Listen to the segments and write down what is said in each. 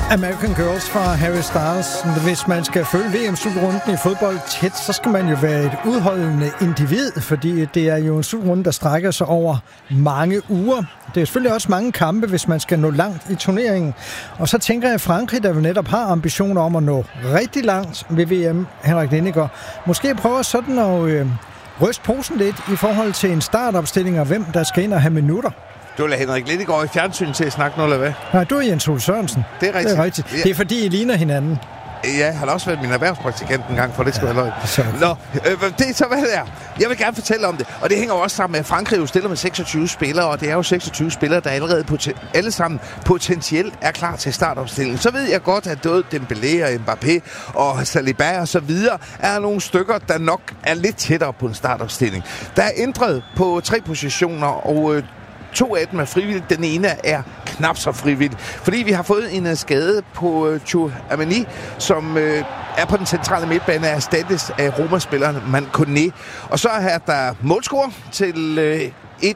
American Girls fra Harry Styles. Hvis man skal følge VM-slutrunden i fodbold tæt, så skal man jo være et udholdende individ, fordi det er jo en slutrunde, der strækker sig over mange uger. Det er selvfølgelig også mange kampe, hvis man skal nå langt i turneringen. Og så tænker jeg, at Frankrig, der jo netop har ambitioner om at nå rigtig langt ved VM, Henrik Lindegaard, måske prøver sådan at ryste posen lidt i forhold til en startopstilling og hvem der skal ind og have minutter. Du lader Henrik Lindegaard i fjernsyn til at snakke noget, eller hvad? Nej, du er Jens Ole Sørensen. Det er rigtigt. Det er rigtigt. Ja. Det er fordi, I ligner hinanden. Ja, han har også været min erhvervspraktikant en gang, for det skal være løgn. Nå, det er så, hvad det er. Jeg vil gerne fortælle om det, og det hænger jo også sammen med, at Frankrig jo stiller med 26 spillere, og det er jo 26 spillere, der allerede alle sammen potentielt er klar til startopstillingen. Så ved jeg godt, at både Dembélé og Mbappé og Saliba og så videre er nogle stykker, der nok er lidt tættere på en startopstilling. Der er ændret på 3 positioner, og 2 af dem er frivilligt. Den ene er knap så frivilligt, fordi vi har fået en skade på Tchouaméni, som er på den centrale midtbane, erstattes af Roma-spilleren Mancone. Og så er der målscorer til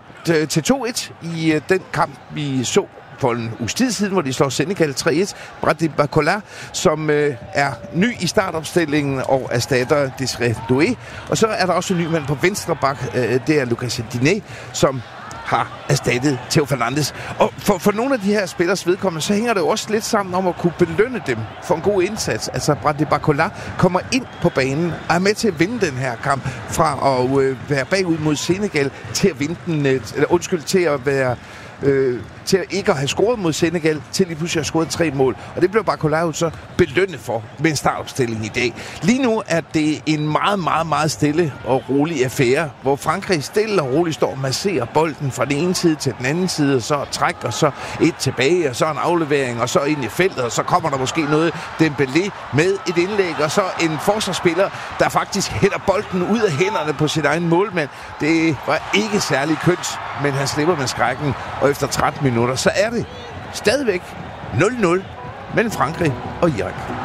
2-1 i den kamp, vi så for en uges tid siden, hvor de slår Senegal 3-1. Brady Bacola, som er ny i startopstillingen og erstatter Desiré Doué. Og så er der også en ny mand på venstre bak, det er Lucas Diné, som har erstattet Theo Fernandes. Og for nogle af de her spillers vedkommende, så hænger det jo også lidt sammen om at kunne belønne dem for en god indsats. Altså, Brady Bacola kommer ind på banen og er med til at vinde den her kamp fra at være bagud mod Senegal til at vinde den, til at være til at ikke at have scoret mod Senegal, til lige pludselig at have scoret 3 mål. Og det blev Bacola jo så belønnet for med en startopstilling i dag. Lige nu er det en meget, meget, meget stille og rolig affære, hvor Frankrig stille og roligt står og masserer bolden fra den ene side til den anden side, og så træk, og så et tilbage, og så en aflevering, og så ind i feltet, og så kommer der måske noget Dembélé med et indlæg, og så en forsvarsspiller, der faktisk hætter bolden ud af hænderne på sit egen målmand. Det var ikke særlig kønt, men han slipper med skrækken, og efter 13 minutter, så er det stadigvæk 0-0 mellem Frankrig og Irak.